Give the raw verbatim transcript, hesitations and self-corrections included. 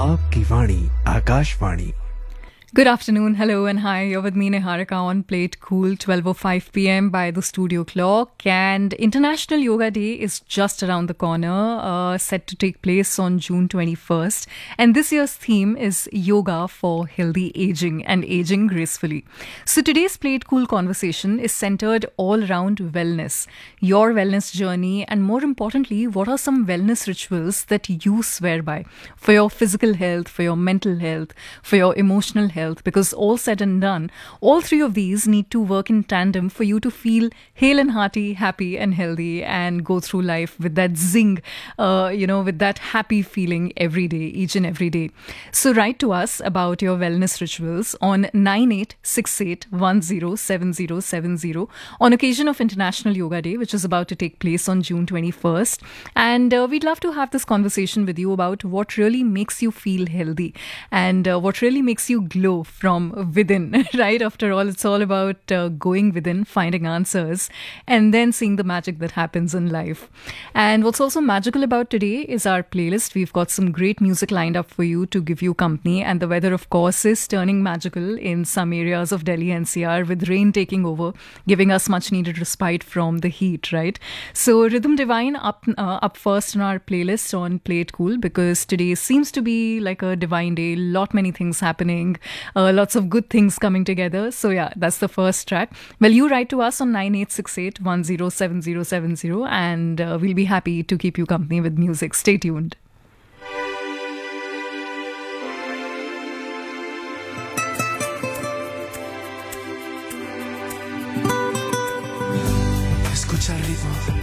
आपकी वाणी Akashvani. Good afternoon, hello and hi. You're with me Niharika on Plate Cool, twelve oh five p.m. by the studio clock, and International Yoga Day is just around the corner, uh, set to take place on June twenty-first. And this year's theme is Yoga for Healthy Aging and Aging Gracefully. So today's Plate Cool conversation is centered all around wellness, your wellness journey, and more importantly, what are some wellness rituals that you swear by for your physical health, for your mental health, for your emotional health. Health, because all said and done, all three of these need to work in tandem for you to feel hale and hearty, happy and healthy, and go through life with that zing, uh, you know, with that happy feeling every day, each and every day. So write to us about your wellness rituals on nine eight six eight one zero seven zero seven zero on occasion of International Yoga Day, which is about to take place on June twenty-first. And uh, we'd love to have this conversation with you about what really makes you feel healthy and uh, what really makes you glow from within, right? After all, it's all about uh, going within, finding answers, and then seeing the magic that happens in life. And what's also magical about today is our playlist. We've got some great music lined up for you to give you company, and the weather, of course, is turning magical in some areas of Delhi N C R, with rain taking over, giving us much needed respite from the heat, right? So Rhythm Divine up uh, up first on our playlist on Play It Cool, because today seems to be like a divine day, lot many things happening. Uh, lots of good things coming together. So yeah, that's the first track. Well, you write to us on nine eight six eight one zero seven zero seven zero, and uh, we'll be happy to keep you company with music. Stay tuned. Escucha el ritmo.